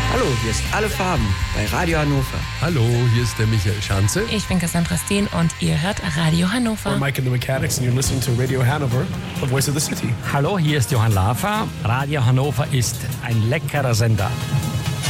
Hallo, hier ist Alle Farben bei Radio Hannover. Hallo, hier ist der Michael Schanze. Ich bin Cassandra Steen und ihr hört Radio Hannover. I'm Mike and the Mechanics and you're listening to Radio Hanover, the voice of the city. Hallo, hier ist Johann Lafer. Radio Hannover ist ein leckerer Sender.